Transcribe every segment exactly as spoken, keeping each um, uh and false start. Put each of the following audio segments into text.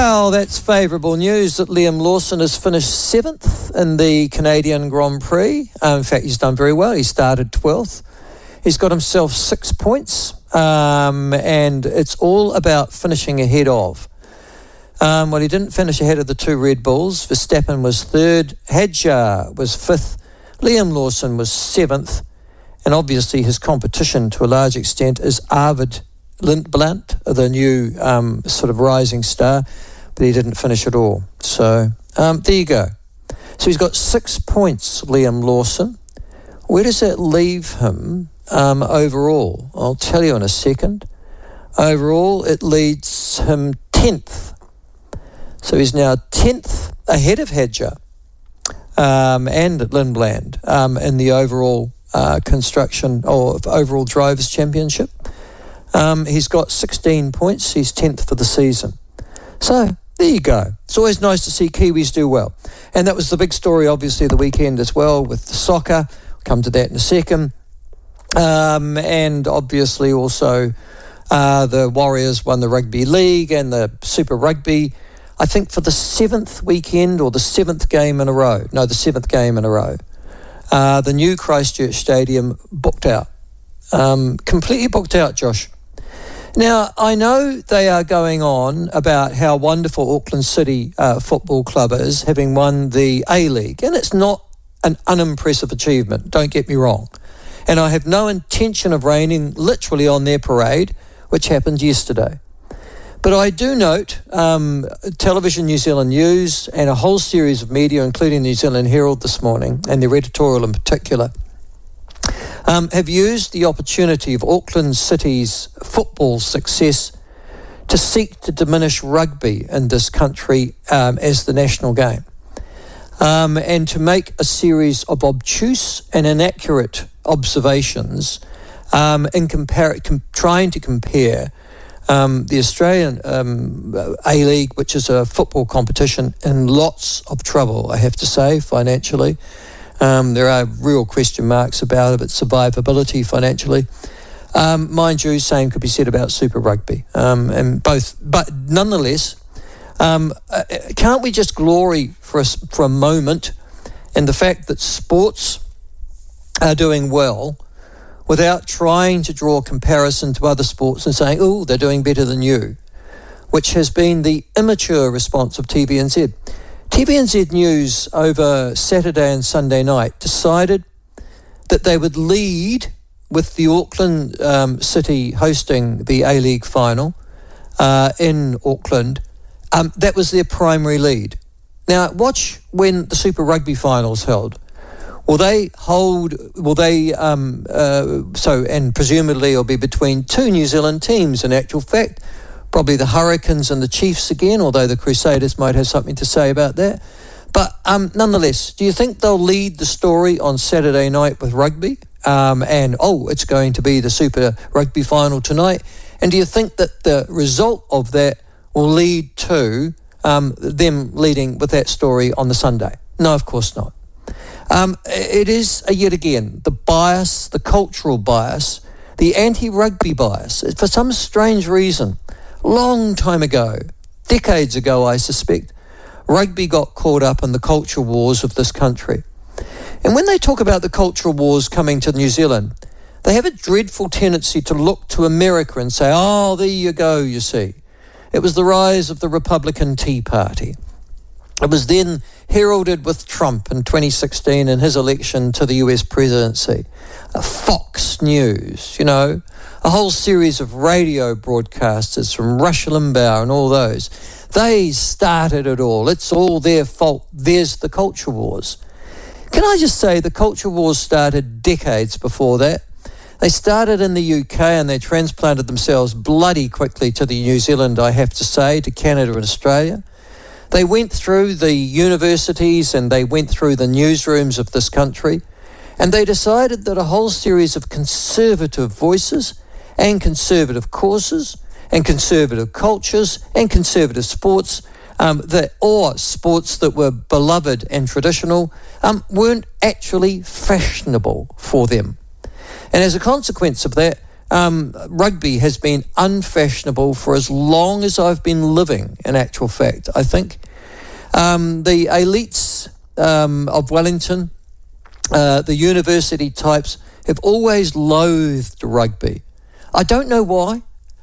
Well, that's favourable news that Liam Lawson has finished seventh in the Canadian Grand Prix. Uh, in fact, he's done very well. He started twelfth. He's got himself six points, um, and it's all about finishing ahead of. Um, well, he didn't finish ahead of the two Red Bulls. Verstappen was third. Hadjar was fifth. Liam Lawson was seventh. And obviously his competition to a large extent is Arvid Lindblad, the new um, sort of rising star, but he didn't finish at all. So um, there you go. So he's got six points, Liam Lawson. Where does that leave him um, overall? I'll tell you in a second. Overall, it leads him tenth. So he's now tenth ahead of Hadjar um, and Lindblad um, in the overall uh, construction or overall Drivers' Championship. Um, he's got sixteen points. He's tenth for the season. So there you go. It's always nice to see Kiwis do well. And that was the big story, obviously, the weekend as well with the soccer. We'll come to that in a second. Um, and obviously also uh, the Warriors won the Rugby League and the Super Rugby, I think for the seventh weekend or the seventh game in a row. No, the seventh game in a row. Uh, the new Christchurch Stadium booked out. Um, completely booked out, Josh. Now, I know they are going on about how wonderful Auckland City uh, Football Club is, having won the A-League, and it's not an unimpressive achievement, don't get me wrong. And I have no intention of raining literally on their parade, which happened yesterday. But I do note um, Television New Zealand News and a whole series of media, including New Zealand Herald this morning, and their editorial in particular, Um, have used the opportunity of Auckland City's football success to seek to diminish rugby in this country um, as the national game, um, and to make a series of obtuse and inaccurate observations um, in compar- com- trying to compare um, the Australian um, A-League, which is a football competition, in lots of trouble, I have to say, financially. Um, there are real question marks about its survivability financially. Um, mind you, same could be said about Super Rugby. Um, and both, but nonetheless, um, uh, can't we just glory for a, for a moment in the fact that sports are doing well without trying to draw comparison to other sports and saying, oh, they're doing better than you, which has been the immature response of T V N Z. T V N Z News over Saturday and Sunday night decided that they would lead with the Auckland um, City hosting the A-League final uh, in Auckland. Um, that was their primary lead. Now, watch when the Super Rugby final's held. Will they hold, will they, um, uh, so, and presumably it'll be between two New Zealand teams in actual fact, probably the Hurricanes and the Chiefs again, although the Crusaders might have something to say about that. But um, nonetheless, do you think they'll lead the story on Saturday night with rugby? Um, and, oh, it's going to be the Super Rugby final tonight. And do you think that the result of that will lead to um, them leading with that story on the Sunday? No, of course not. Um, it is, uh, yet again, the bias, the cultural bias, the anti-rugby bias. For some strange reason, long time ago, decades ago, I suspect, rugby got caught up in the culture wars of this country. And when they talk about the cultural wars coming to New Zealand, they have a dreadful tendency to look to America and say, oh, there you go, you see. It was the rise of the Republican Tea Party. It was then heralded with Trump in twenty sixteen in his election to the U S presidency. Uh, Fox News, you know, a whole series of radio broadcasters from Rush Limbaugh and all those. They started it all. It's all their fault. There's the culture wars. Can I just say the culture wars started decades before that? They started in the U K and they transplanted themselves bloody quickly to the New Zealand, I have to say, to Canada and Australia. They went through the universities and they went through the newsrooms of this country, and they decided that a whole series of conservative voices and conservative causes and conservative cultures and conservative sports, um, that, or sports that were beloved and traditional, um, weren't actually fashionable for them. And as a consequence of that, Um, rugby has been unfashionable for as long as I've been living, in actual fact, I think. Um, the elites um, of Wellington, uh, the university types, have always loathed rugby. I don't know why.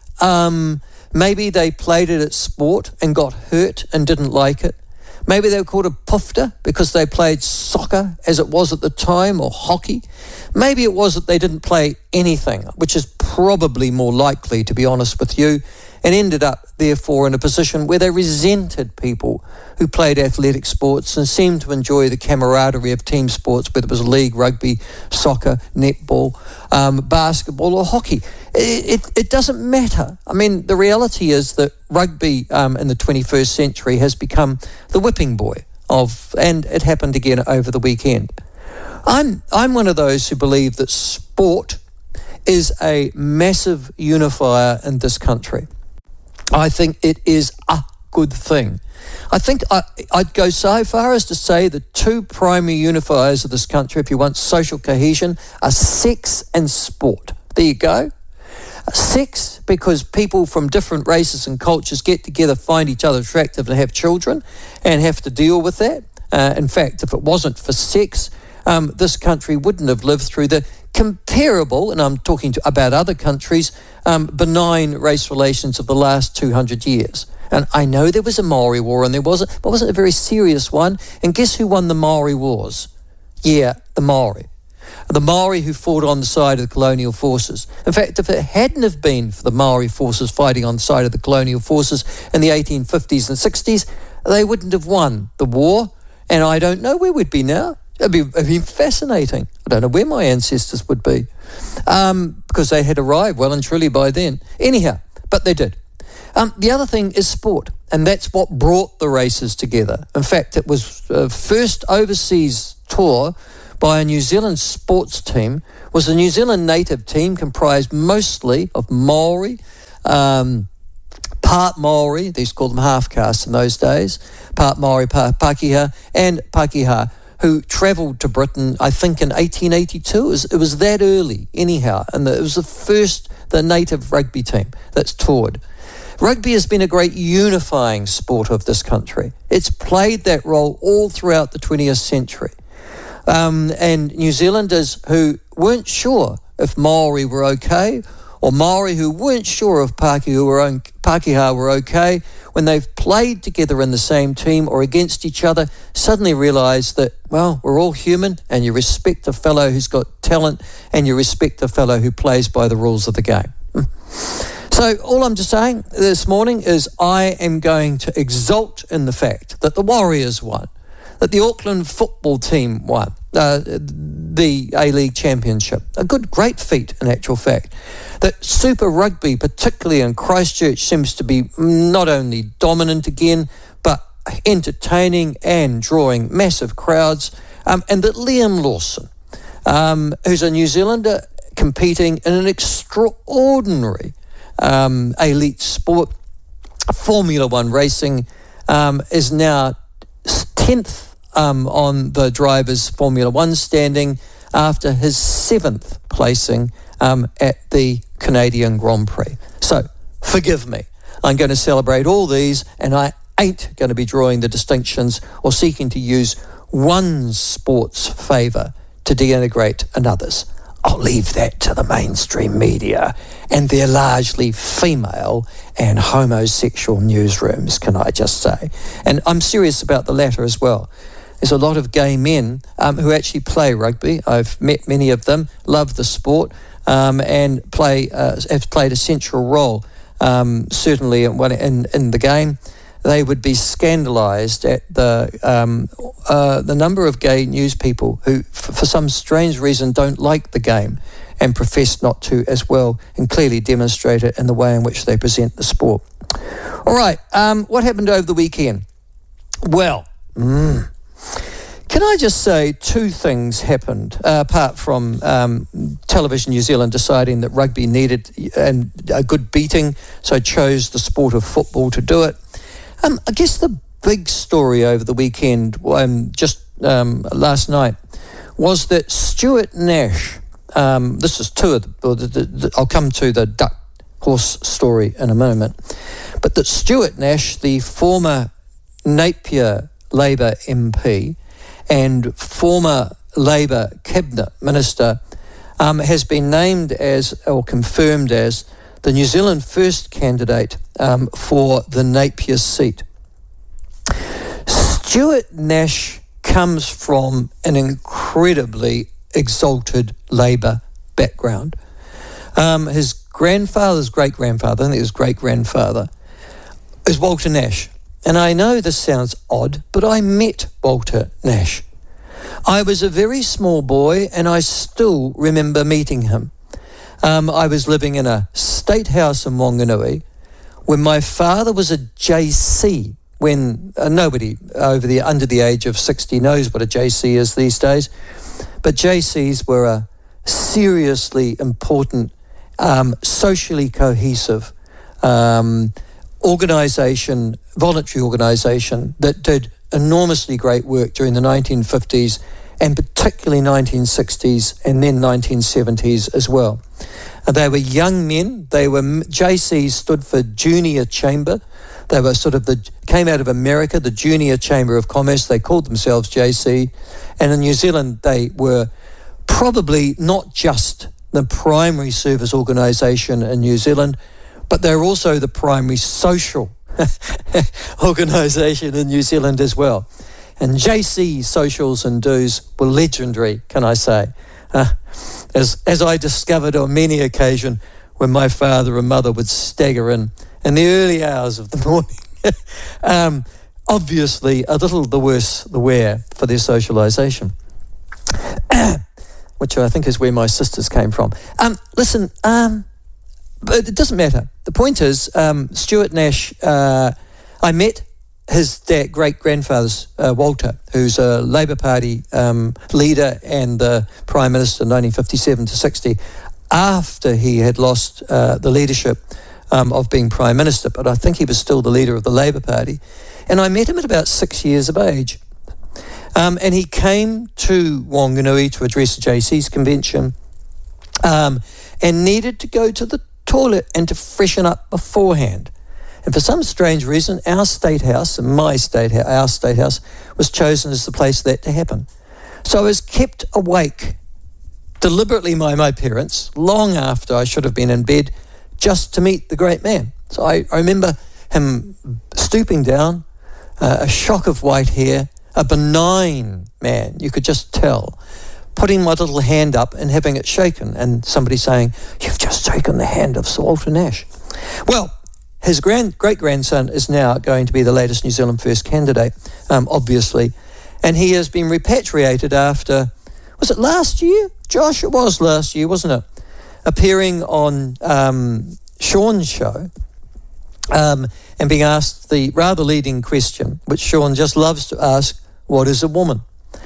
Um, maybe they played it at sport and got hurt and didn't like it. Maybe they were called a pufter because they played soccer as it was at the time, or hockey. Maybe it was that they didn't play anything, which is probably more likely, to be honest with you, and ended up, therefore, in a position where they resented people who played athletic sports and seemed to enjoy the camaraderie of team sports, whether it was league, rugby, soccer, netball, um, basketball or hockey. It, it, it doesn't matter. I mean, the reality is that rugby um, in the twenty-first century has become the whipping boy of, and it happened again over the weekend. I'm, I'm one of those who believe that sport is a massive unifier in this country. I think it is a good thing. I think I, I'd go so far as to say the two primary unifiers of this country, if you want social cohesion, are sex and sport. There you go. Sex, because people from different races and cultures get together, find each other attractive and have children and have to deal with that. Uh, in fact, if it wasn't for sex, um, this country wouldn't have lived through the comparable, and I'm talking to, about other countries, um, benign race relations of the last two hundred years. And I know there was a Maori War, and there wasn't, but wasn't a very serious one. And guess who won the Maori Wars? Yeah, the Maori. The Maori who fought on the side of the colonial forces. In fact, if it hadn't have been for the Maori forces fighting on the side of the colonial forces in the eighteen fifties and sixties, they wouldn't have won the war, and I don't know where we'd be now. It'd be, it'd be fascinating. I don't know where my ancestors would be, um, because they had arrived well and truly by then. Anyhow, but they did. Um, the other thing is sport, and that's what brought the races together. In fact, it was the uh, first overseas tour by a New Zealand sports team, was a New Zealand native team comprised mostly of Maori, um, part Maori, they used to call them half-castes in those days, part Maori, part Pākehā, and Pākehā, who travelled to Britain, I think, in eighteen eighty-two. It was, it was that early, anyhow, and the, it was the first, the native rugby team that's toured. Rugby has been a great unifying sport of this country. It's played that role all throughout the twentieth century. Um, and New Zealanders who weren't sure if Maori were okay, or Maori who weren't sure if Pākehā were, on, Pākehā were okay, when they've played together in the same team or against each other, suddenly realise that, well, we're all human, and you respect a fellow who's got talent, and you respect a fellow who plays by the rules of the game. So all I'm just saying this morning is I am going to exult in the fact that the Warriors won, that the Auckland football team won uh, the A-League Championship. A good, great feat in actual fact. That Super Rugby, particularly in Christchurch, seems to be not only dominant again, but entertaining and drawing massive crowds. Um, and that Liam Lawson, um, who's a New Zealander competing in an extraordinary um, elite sport, Formula One racing, um, is now tenth Um, on the drivers' Formula One standing after his seventh placing um, at the Canadian Grand Prix. So, forgive me. I'm going to celebrate all these, and I ain't going to be drawing the distinctions or seeking to use one sport's favour to denigrate another's. I'll leave that to the mainstream media and their largely female and homosexual newsrooms, can I just say. And I'm serious about the latter as well. There's a lot of gay men um, who actually play rugby. I've met many of them, love the sport, um, and play uh, have played a central role, um, certainly in, in, in the game. They would be scandalised at the um, uh, the number of gay news people who, f- for some strange reason, don't like the game and profess not to as well, and clearly demonstrate it in the way in which they present the sport. All right, um, what happened over the weekend? Well, mm, can I just say two things happened, uh, apart from um, Television New Zealand deciding that rugby needed um, a good beating, so chose the sport of football to do it. Um, I guess the big story over the weekend, um, just um, last night, was that Stuart Nash, Um, this is two of the, the, the, the, I'll come to the duck horse story in a moment. But that Stuart Nash, the former Napier Labour M P and former Labour Cabinet Minister, um, has been named as, or confirmed as, the New Zealand First candidate um, for the Napier seat. Stuart Nash comes from an incredibly exalted Labour background. Um, his grandfather's great-grandfather, I think it was great-grandfather, is Walter Nash. And I know this sounds odd, but I met Walter Nash. I was a very small boy and I still remember meeting him. Um, I was living in a state house in Wanganui when my father was a J C, when uh, nobody over the under the age of sixty knows what a J C is these days. But J Cs were a seriously important, um, socially cohesive um, organisation, voluntary organisation that did enormously great work during the nineteen fifties and particularly nineteen sixties and then nineteen seventies as well. Uh, they were young men. They were J Cs stood for Junior Chamber. They were sort of the came out of America, the Junior Chamber of Commerce. They called themselves J C, and in New Zealand they were probably not just the primary service organisation in New Zealand, but they're also the primary social organisation in New Zealand as well. And J C socials and do's were legendary, can I say? Uh, as as I discovered on many occasions when my father and mother would stagger in in the early hours of the morning. um, obviously, a little the worse the wear for their socialisation, which I think is where my sisters came from. Um, listen, um, but it doesn't matter. The point is, um, Stuart Nash, uh, I met his dad, great-grandfather's uh, Walter, who's a Labour Party um, leader and the Prime Minister in nineteen fifty-seven to sixty, after he had lost uh, the leadership um, of being Prime Minister, but I think he was still the leader of the Labour Party. And I met him at about six years of age. Um, and he came to Wanganui to address the J C's convention um, and needed to go to the toilet and to freshen up beforehand. And for some strange reason, our State House, and my State House, our State House, was chosen as the place for that to happen. So I was kept awake deliberately by my parents long after I should have been in bed just to meet the great man. So I, I remember him stooping down, uh, a shock of white hair, a benign man, you could just tell, putting my little hand up and having it shaken, and somebody saying, "You've just taken the hand of Sir Walter Nash." Well, his grand, great-grandson is now going to be the latest New Zealand First candidate, um, obviously, and he has been repatriated after, was it last year? Josh, it was last year, wasn't it? Appearing on um, Sean's show um, and being asked the rather leading question, which Sean just loves to ask, what is a woman?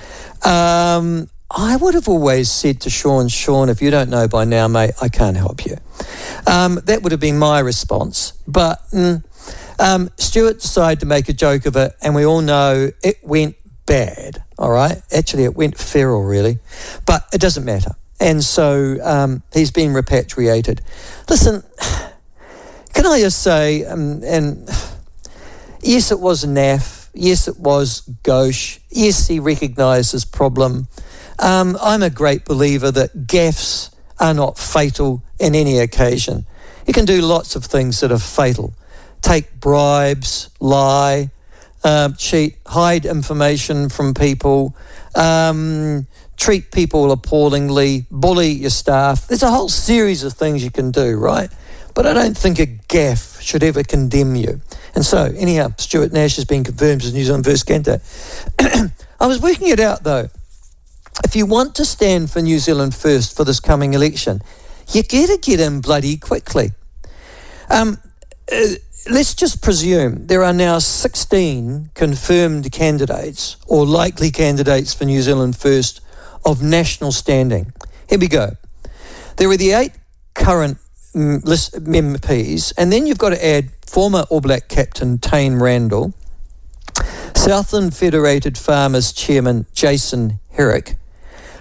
Um, I would have always said to Sean, Sean, if you don't know by now, mate, I can't help you. Um, that would have been my response. But mm, um, Stuart decided to make a joke of it, and we all know it went bad, all right? Actually, it went feral, really. But it doesn't matter. And so um, he's been repatriated. Listen, can I just say, um, and yes, it was naff. Yes, it was gauche. Yes, he recognised his problem. Um, I'm a great believer that gaffes are not fatal in any occasion. You can do lots of things that are fatal. Take bribes, lie, uh, cheat, hide information from people, um, treat people appallingly, bully your staff. There's a whole series of things you can do, right? But I don't think a gaffe should ever condemn you. And so, anyhow, Stuart Nash has been confirmed as New Zealand First candidate. I was working it out, though. If you want to stand for New Zealand First for this coming election, you got to get in bloody quickly. Um, uh, let's just presume there are now sixteen confirmed candidates or likely candidates for New Zealand First of national standing. Here we go. There are the eight current mm, list M Ps, and then you've got to add former All Black captain Tane Randall, Southland Federated Farmers Chairman Jason Herrick,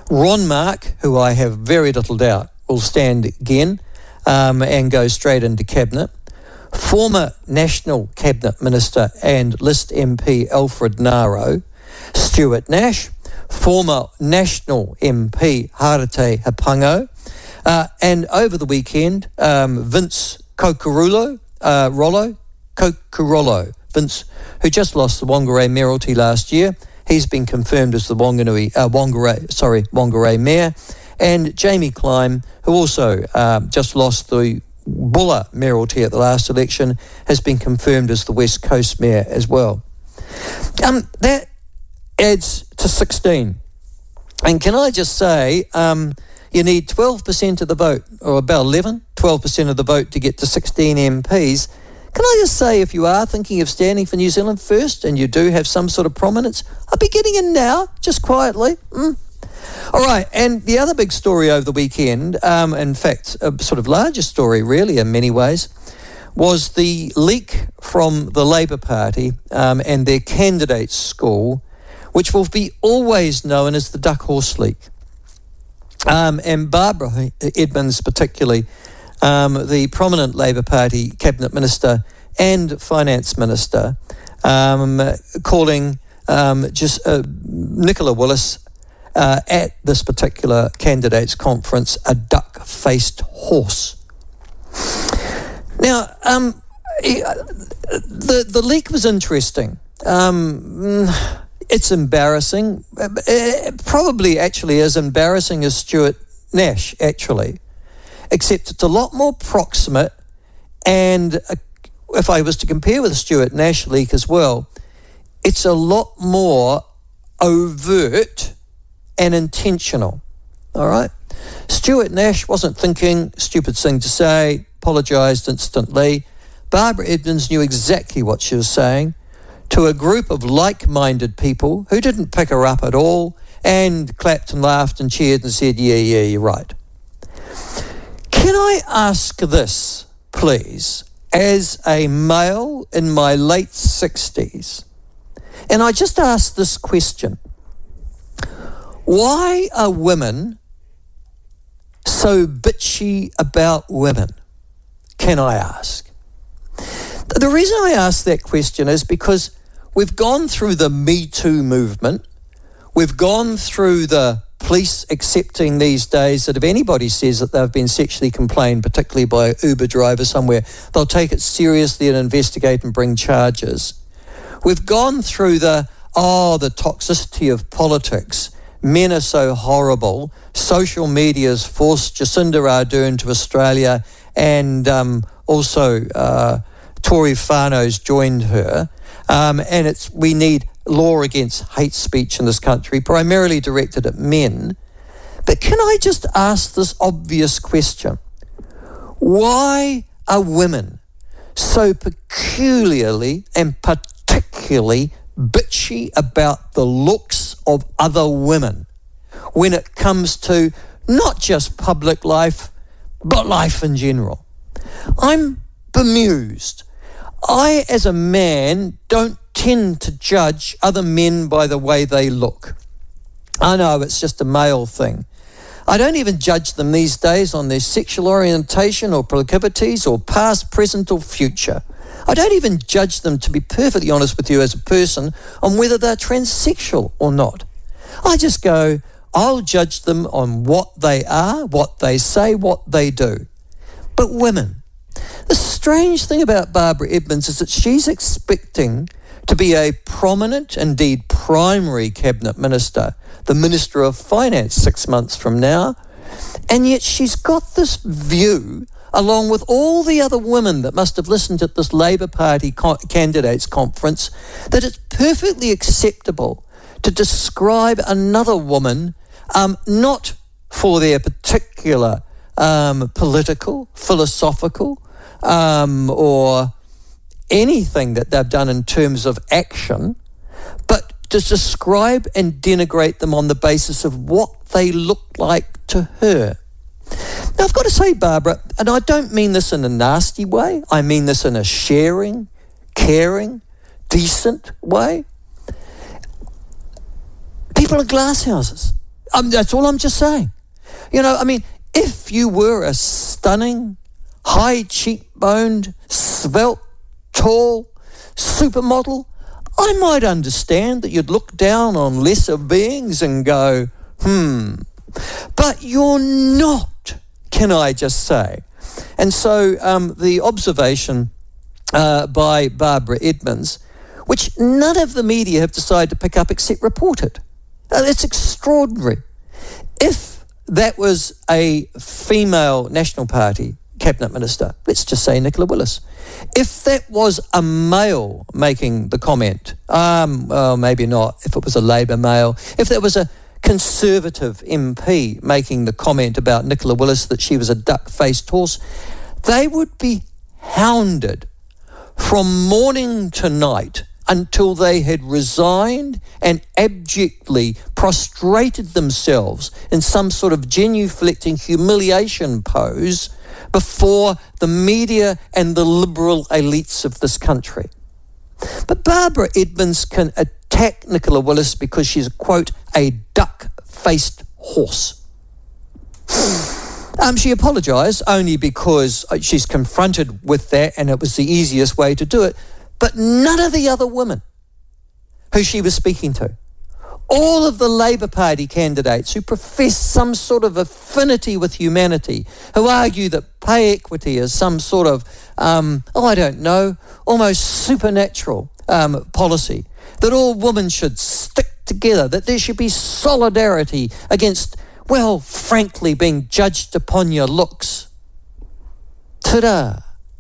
Ron Mark, who I have very little doubt will stand again um, and go straight into Cabinet. Former National Cabinet Minister and List M P Alfred Naro. Stuart Nash. Former National M P Harete Hapango. Uh, and over the weekend, um, Vince Kokorolo, uh, Rollo, Kokorolo, Vince, who just lost the Whangarei mayoralty last year. He's been confirmed as the Wanganui, uh, Whangarei, sorry, Whangarei mayor. And Jamie Clyme, who also um, just lost the Bulla mayoralty at the last election, has been confirmed as the West Coast mayor as well. Um, that adds to sixteen. And can I just say, um, you need twelve percent of the vote, or about eleven, twelve percent of the vote to get to sixteen M Ps. Can I just say, if you are thinking of standing for New Zealand First and you do have some sort of prominence, I'll be getting in now, just quietly. Mm. All right, and the other big story over the weekend, um, in fact, a sort of larger story really in many ways, was the leak from the Labour Party um, and their candidates' school, which will be always known as the Duck Horse leak. Um, and Barbara Edmonds particularly, um, the prominent Labour Party Cabinet Minister and Finance Minister, um, calling um, just uh, Nicola Willis uh, at this particular candidates conference a duck-faced horse. Now, um, the, the leak was interesting. Um, it's embarrassing. It probably actually as embarrassing as Stuart Nash, actually, except it's a lot more proximate, and uh, if I was to compare with the Stuart Nash leak as well, it's a lot more overt and intentional, all right? Stuart Nash wasn't thinking, stupid thing to say, apologised instantly. Barbara Edmonds knew exactly what she was saying to a group of like-minded people who didn't pick her up at all and clapped and laughed and cheered and said, yeah, yeah, you're right. Can I ask this, please, as a male in my late sixties? And I just ask this question. Why are women so bitchy about women? Can I ask? The reason I ask that question is because we've gone through the Me Too movement. We've gone through the police accepting these days that if anybody says that they've been sexually complained, particularly by an Uber driver somewhere, they'll take it seriously and investigate and bring charges. We've gone through the, oh, the toxicity of politics. Men are so horrible. Social media's forced Jacinda Ardern to Australia, and um, also uh, Tory whānau's joined her. Um, and it's we need law against hate speech in this country, primarily directed at men. But can I just ask this obvious question? Why are women so peculiarly and particularly bitchy about the looks of other women when it comes to not just public life, but life in general? I'm bemused. I, as a man, don't tend to judge other men by the way they look. I know it's just a male thing. I don't even judge them these days on their sexual orientation or proclivities or past, present or future. I don't even judge them, to be perfectly honest with you as a person, on whether they're transsexual or not. I just go, I'll judge them on what they are, what they say, what they do. But women, the strange thing about Barbara Edmonds is that she's expecting to be a prominent, indeed primary cabinet minister, the Minister of Finance six months from now, and yet she's got this view, along with all the other women that must have listened at this Labour Party co- candidates conference, that it's perfectly acceptable to describe another woman um, not for their particular um, political, philosophical, um, or anything that they've done in terms of action, but to describe and denigrate them on the basis of what they look like to her. Now, I've got to say, Barbara, and I don't mean this in a nasty way, I mean this in a sharing, caring, decent way. People in glass houses. Um, that's all I'm just saying. You know, I mean, if you were a stunning, high cheekboned, svelte, tall supermodel, I might understand that you'd look down on lesser beings and go, hmm. But you're not, can I just say? And so um, the observation uh, by Barbara Edmonds, which none of the media have decided to pick up except report it. Uh, it's extraordinary. If that was a female National Party cabinet minister, let's just say Nicola Willis, if that was a male making the comment, um, well, maybe not, if it was a Labour male, if there was a Conservative M P making the comment about Nicola Willis that she was a duck-faced horse, they would be hounded from morning to night until they had resigned and abjectly prostrated themselves in some sort of genuflecting humiliation pose before the media and the liberal elites of this country. But Barbara Edmonds can attack Nicola Willis because she's, quote, a duck-faced horse. Um, she apologised only because she's confronted with that and it was the easiest way to do it. But none of the other women who she was speaking to, all of the Labour Party candidates who profess some sort of affinity with humanity, who argue that pay equity is some sort of, um, oh, I don't know, almost supernatural um, policy, that all women should stick together, that there should be solidarity against, well, frankly, being judged upon your looks. Ta-da!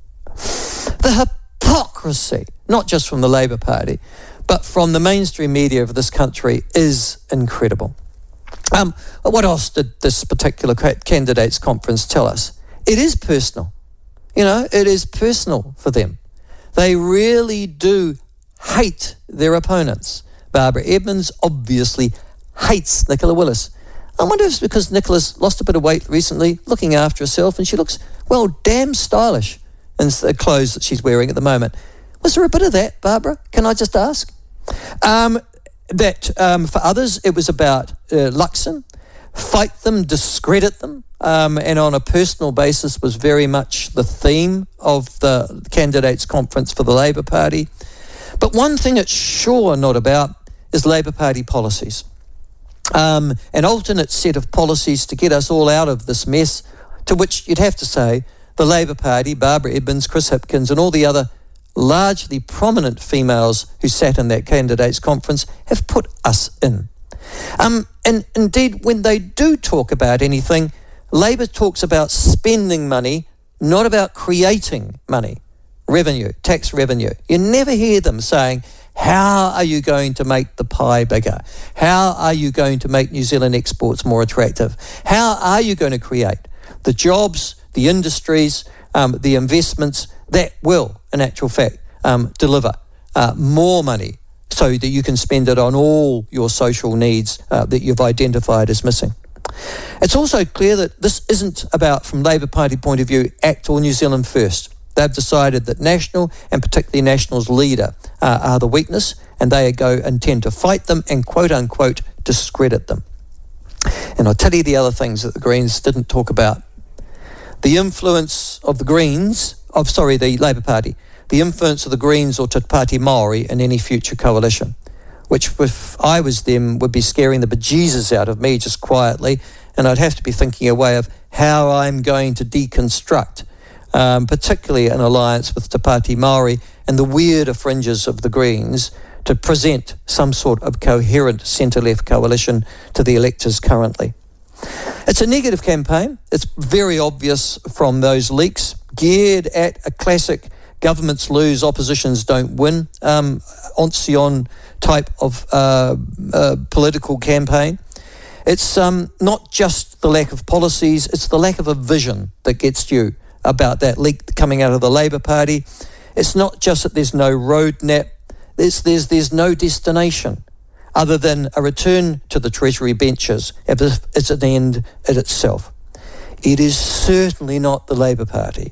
The hypocrisy, not just from the Labour Party, but from the mainstream media of this country is incredible. Um, what else did this particular candidates conference tell us? It is personal. You know, it is personal for them. They really do hate their opponents. Barbara Edmonds obviously hates Nicola Willis. I wonder if it's because Nicola's lost a bit of weight recently, looking after herself, and she looks, well, damn stylish in the clothes that she's wearing at the moment. Was there a bit of that, Barbara? Can I just ask? Um, that um, for others, it was about uh, Luxon, fight them, discredit them, um, and on a personal basis was very much the theme of the candidates conference for the Labour Party. But one thing it's sure not about is Labour Party policies. Um, an alternate set of policies to get us all out of this mess, to which you'd have to say the Labour Party, Barbara Edmonds, Chris Hipkins and all the other largely prominent females who sat in that candidates conference have put us in. Um, and indeed, when they do talk about anything, Labour talks about spending money, not about creating money, revenue, tax revenue. You never hear them saying, how are you going to make the pie bigger? How are you going to make New Zealand exports more attractive? How are you going to create the jobs, the industries, um, the investments that will, in actual fact, um, deliver uh, more money so that you can spend it on all your social needs uh, that you've identified as missing. It's also clear that this isn't about, from Labour Party point of view, Act or New Zealand First. They've decided that National, and particularly National's leader, uh, are the weakness, and they go intend to fight them and, quote-unquote, discredit them. And I'll tell you the other things that the Greens didn't talk about. The influence of the Greens, of sorry, the Labour Party, the influence of the Greens or Te Pāti Māori in any future coalition, which if I was them would be scaring the bejesus out of me just quietly, and I'd have to be thinking a way of how I'm going to deconstruct Um, particularly an alliance with Te Pāti Māori and the weirder fringes of the Greens to present some sort of coherent centre-left coalition to the electors currently. It's a negative campaign. It's very obvious from those leaks, geared at a classic governments lose, oppositions don't win, um, Ancillon type of uh, uh, political campaign. It's um, not just the lack of policies, it's the lack of a vision that gets you about that leak coming out of the Labour Party. It's not just that there's no roadmap, there's, there's, there's no destination other than a return to the Treasury benches if it's an end in itself. It is certainly not the Labour Party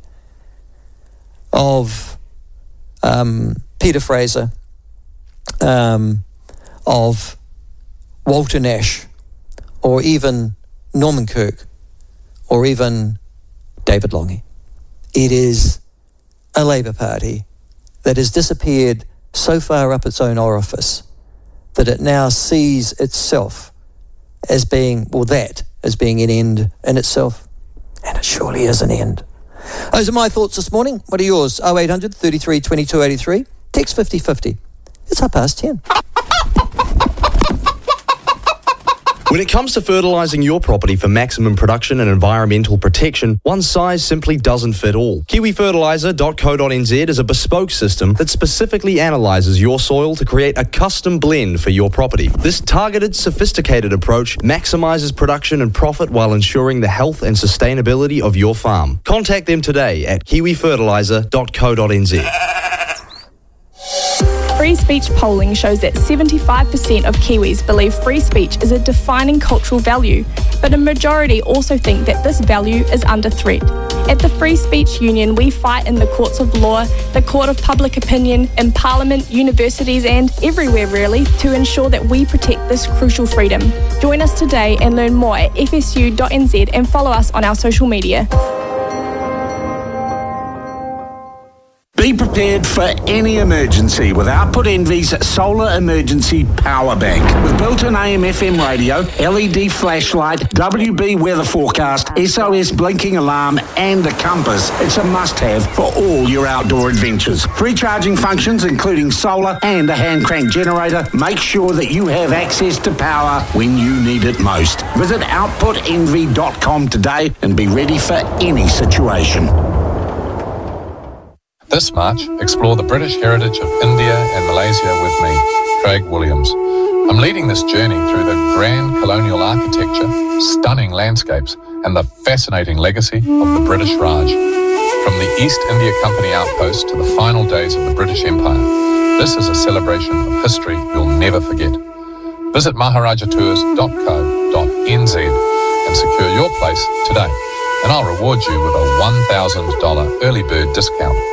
of um, Peter Fraser, um, of Walter Nash, or even Norman Kirk, or even David Lange. It is a Labour Party that has disappeared so far up its own orifice that it now sees itself as being, well, that as being an end in itself. And it surely is an end. Those are my thoughts this morning. What are yours? oh eight hundred, thirty-three, twenty-two, eighty-three. Text fifty fifty. It's half past ten. When it comes to fertilising your property for maximum production and environmental protection, one size simply doesn't fit all. kiwi fertiliser dot co dot n z is a bespoke system that specifically analyses your soil to create a custom blend for your property. This targeted, sophisticated approach maximises production and profit while ensuring the health and sustainability of your farm. Contact them today at kiwi fertiliser dot co dot n z. Free speech polling shows that seventy-five percent of Kiwis believe free speech is a defining cultural value, but a majority also think that this value is under threat. At the Free Speech Union, we fight in the courts of law, the court of public opinion, in Parliament, universities and everywhere really to ensure that we protect this crucial freedom. Join us today and learn more at f s u dot n z and follow us on our social media. Be prepared for any emergency with Output Envy's Solar Emergency Power Bank. With built-in A M F M radio, L E D flashlight, W B weather forecast, S O S blinking alarm and a compass, it's a must-have for all your outdoor adventures. Free charging functions including solar and a hand-crank generator. Make sure that you have access to power when you need it most. Visit output envy dot com today and be ready for any situation. This March, explore the British heritage of India and Malaysia with me, Craig Williams. I'm leading this journey through the grand colonial architecture, stunning landscapes, and the fascinating legacy of the British Raj. From the East India Company outpost to the final days of the British Empire, this is a celebration of history you'll never forget. Visit maharaja tours dot co dot n z and secure your place today, and I'll reward you with a one thousand dollars early bird discount.